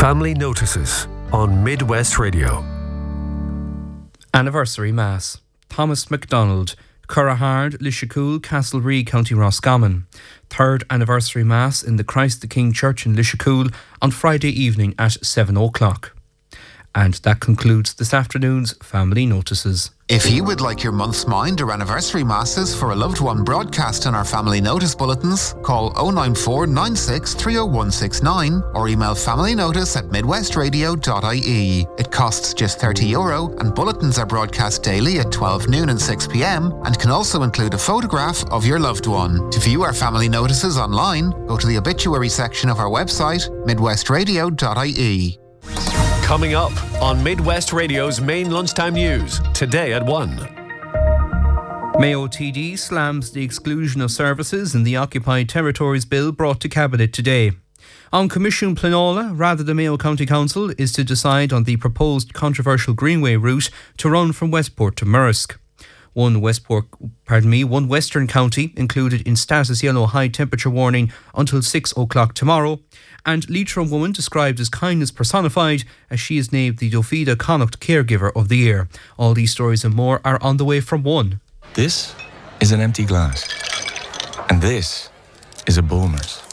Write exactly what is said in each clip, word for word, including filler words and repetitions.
Family Notices on Midwest Radio. Anniversary Mass. Thomas MacDonald, Currahard, Lishacool, Castlereagh, County Roscommon. Third Anniversary Mass in the Christ the King Church in Lishacool on Friday evening at seven o'clock. And that concludes this afternoon's Family Notices. If you would like your month's mind or anniversary masses for a loved one broadcast in our Family Notice bulletins, call oh nine four nine six three oh one six nine or email familynotice at midwestradio dot I E. It costs just thirty euro and bulletins are broadcast daily at twelve noon and six p.m. and can also include a photograph of your loved one. To view our Family Notices online, go to the obituary section of our website, midwestradio dot I E. Coming up on Midwest Radio's main lunchtime news, today at one. Mayo T D slams the exclusion of services in the Occupied Territories Bill brought to Cabinet today. On Commission Pleanála, rather the Mayo County Council is to decide on the proposed controversial Greenway route to run from Westport to Murrisk. One Westport, pardon me, one Western county included in status yellow high temperature warning until six o'clock tomorrow. And Leitrim woman described as kindness personified as she is named the Dovida Connacht Caregiver of the Year. All these stories and more are on the way from one. This is an empty glass. And this is a Bulmers.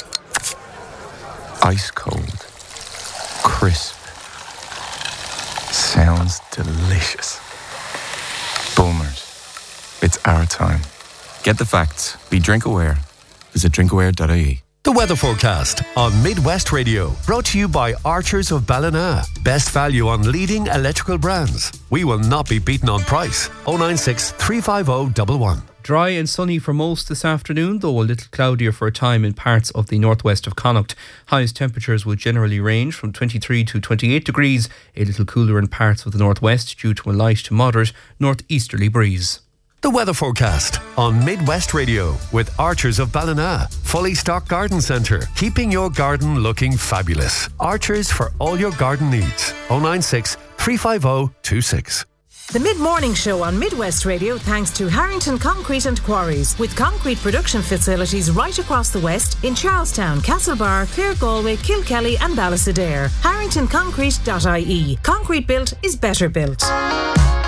Ice cold. Crisp. Sounds delicious. Bulmers. It's our time. Get the facts. Be drink aware. Visit drink aware dot I E. The weather forecast on Midwest Radio, brought to you by Archers of Ballina. Best value on leading electrical brands. We will not be beaten on price. oh nine six three five oh one one. Dry and sunny for most this afternoon, though a little cloudier for a time in parts of the northwest of Connacht. Highest temperatures will generally range from twenty-three to twenty-eight degrees, a little cooler in parts of the northwest due to a light to moderate northeasterly breeze. The weather forecast on Midwest Radio with Archers of Ballina. Fully stocked garden centre, keeping your garden looking fabulous. Archers for all your garden needs. oh nine six three five oh two six. The Mid-Morning Show on Midwest Radio thanks to Harrington Concrete and Quarries, with concrete production facilities right across the west in Charlestown, Castlebar, Clare Galway, Kilkelly and Ballysadare. harrington concrete dot I E. Concrete built is better built.